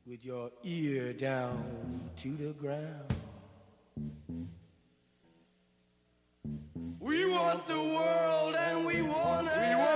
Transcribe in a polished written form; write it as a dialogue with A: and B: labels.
A: with your ear down to the ground. We want the world and we want it.